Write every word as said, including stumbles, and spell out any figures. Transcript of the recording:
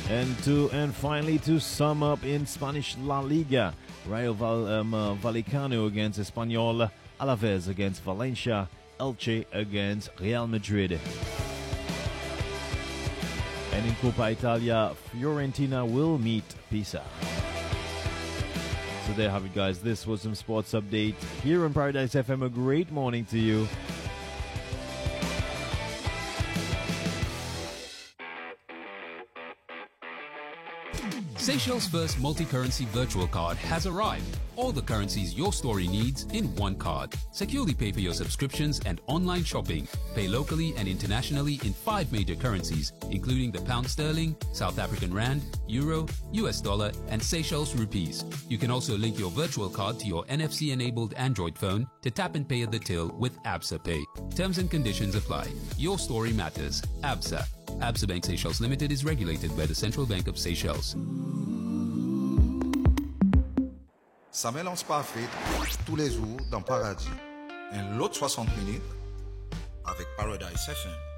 And to and finally to sum up in Spanish La Liga, Rayo Val, um, uh, Vallecano against Espanyol, Alaves against Valencia, Elche against Real Madrid. And in Coppa Italia, Fiorentina will meet Pisa. So there you have it, guys. This was some sports update here on Paradise F M. A great morning to you. Seychelles' first multi-currency virtual card has arrived. All the currencies your story needs in one card. Securely pay for your subscriptions and online shopping. Pay locally and internationally in five major currencies, including the pound sterling, South African rand, euro, U S dollar, and Seychelles rupees. You can also link your virtual card to your N F C-enabled Android phone to tap and pay at the till with Absa Pay. Terms and conditions apply. Your story matters. Absa. Absa Bank Seychelles Limited is regulated by the Central Bank of Seychelles. Ça mélange parfait tous les jours dans Paradis. Un lot soixante minutes avec Paradise F M.